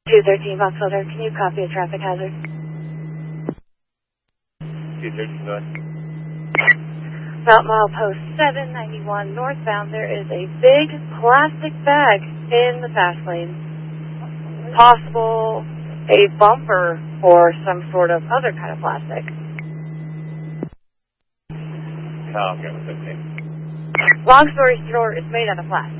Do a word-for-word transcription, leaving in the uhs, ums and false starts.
two thirteen Foxtrot, can you copy a traffic hazard? two thirteen, go ahead. About milepost seven ninety-one northbound, there is a big plastic bag in the fast lane. Possible a bumper or some sort of other kind of plastic. Oh, okay, what's that name? Long story short, it's made out of plastic.